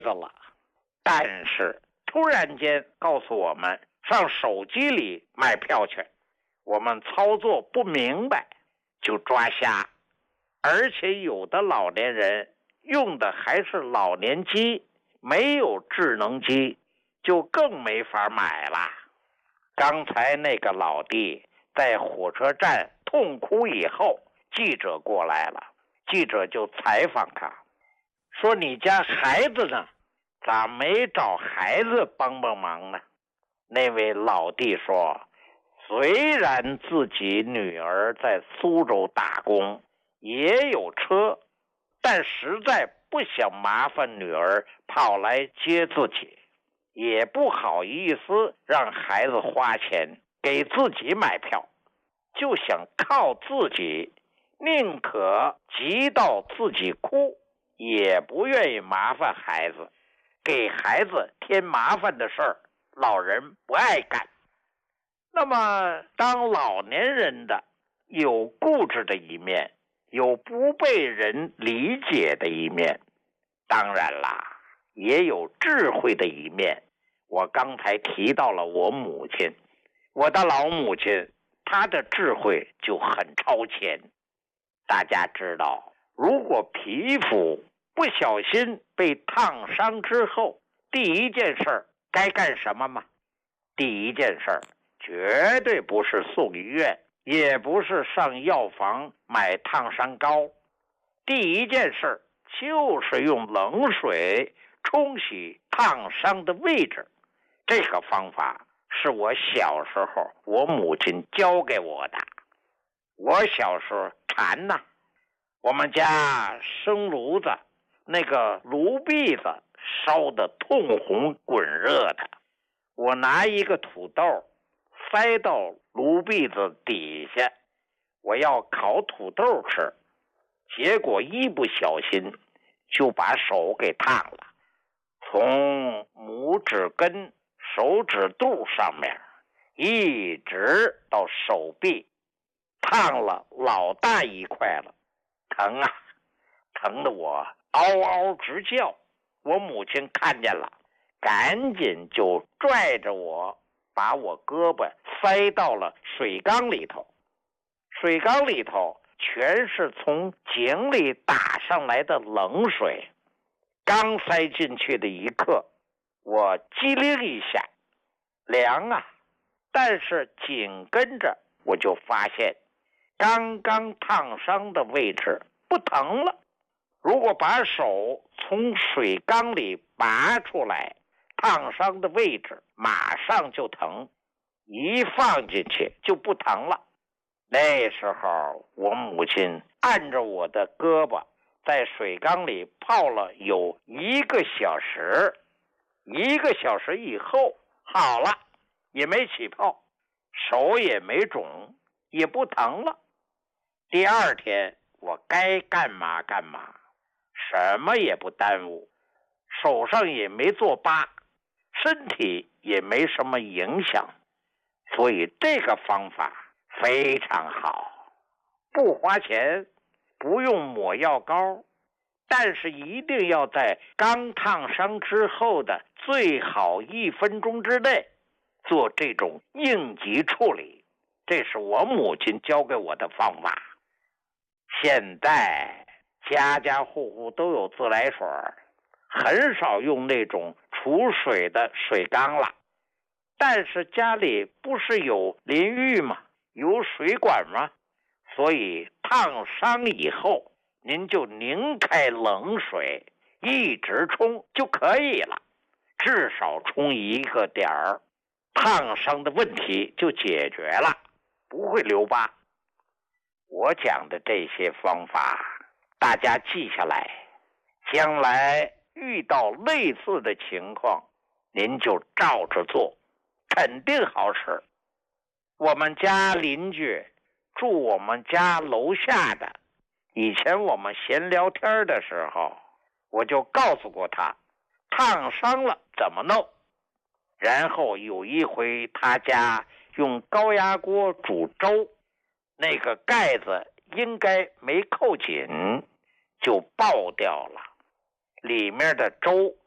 子了，但是突然间告诉我们上手机里买票去，我们操作不明白就抓瞎，而且有的老年人用的还是老年机，没有智能机，就更没法买了。刚才那个老弟在火车站痛哭以后，记者过来了，记者就采访他，说你家孩子呢？咋没找孩子帮帮忙呢？那位老弟说，虽然自己女儿在苏州打工，也有车，但实在不想麻烦女儿跑来接自己，也不好意思让孩子花钱给自己买票，就想靠自己，宁可急到自己哭，也不愿意麻烦孩子，给孩子添麻烦的事儿，老人不爱干。那么当老年人的有固执的一面，有不被人理解的一面，当然啦，也有智慧的一面。我刚才提到了我母亲，我的老母亲，她的智慧就很超前。大家知道，如果皮肤不小心被烫伤之后，第一件事该干什么吗？第一件事绝对不是送医院，也不是上药房买烫伤膏，第一件事就是用冷水冲洗烫伤的位置。这个方法是我小时候我母亲教给我的。我小时候馋呐，我们家生炉子，那个炉篦子烧得通红滚热的，我拿一个土豆塞到炉篦子底下，我要烤土豆吃，结果一不小心就把手给烫了，从拇指根手指肚上面一直到手臂，烫了老大一块了，疼啊，疼得我嗷嗷直叫。我母亲看见了，赶紧就拽着我，把我胳膊塞到了水缸里头。水缸里头全是从井里打上来的冷水，刚塞进去的一刻，我机灵一下，凉啊！但是紧跟着我就发现，刚刚烫伤的位置不疼了。如果把手从水缸里拔出来，烫伤的位置马上就疼，一放进去就不疼了。那时候我母亲按着我的胳膊在水缸里泡了有1个小时，1个小时以后好了，也没起泡，手也没肿，也不疼了。第二天我该干嘛干嘛，什么也不耽误，手上也没做疤，身体也没什么影响，所以这个方法非常好，不花钱，不用抹药膏，但是一定要在刚烫伤之后的最好1分钟之内做这种应急处理，这是我母亲教给我的方法。现在家家户户都有自来水，很少用那种储水的水缸了。但是家里不是有淋浴吗？有水管吗？所以烫伤以后，您就拧开冷水，一直冲就可以了，至少冲1个点儿，烫伤的问题就解决了，不会留疤。我讲的这些方法大家记下来，将来遇到类似的情况，您就照着做，肯定好使。我们家邻居住我们家楼下的，以前我们闲聊天的时候，我就告诉过他烫伤了怎么弄。然后有一回他家用高压锅煮粥，那个盖子应该没扣紧，就爆掉了，里面的粥